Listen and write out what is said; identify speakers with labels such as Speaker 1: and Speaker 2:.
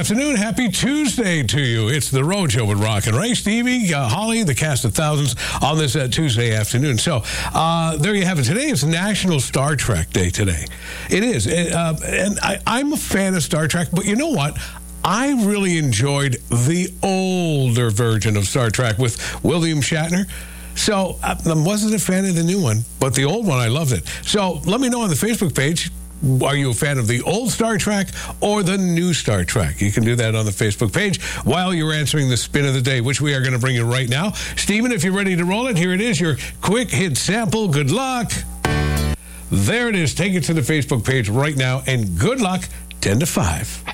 Speaker 1: afternoon. Happy Tuesday to you. It's the Road Show with Rock and Ray, Stevie, Holly, the cast of thousands on this Tuesday afternoon. So there you have it. Today is National Star Trek Day today. It is. And I'm a fan of Star Trek, but you know what? I really enjoyed the older version of Star Trek with William Shatner. So I wasn't a fan of the new one, but the old one, I loved it. So let me know on the Facebook page. Are you a fan of the old Star Trek or the new Star Trek? You can do that on the Facebook page while you're answering the spin of the day, which we are going to bring you right now. Stephen, if you're ready to roll it, here it is, your quick hit sample. Good luck. There it is. Take it to the Facebook page right now, and good luck, 10 to 5.